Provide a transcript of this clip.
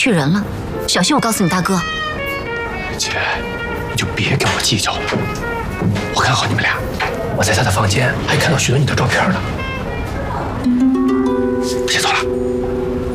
去人了，小心我告诉你大哥。 姐，你就别跟我计较了。我看好你们俩，我在他的房间还看到许多你的照片呢。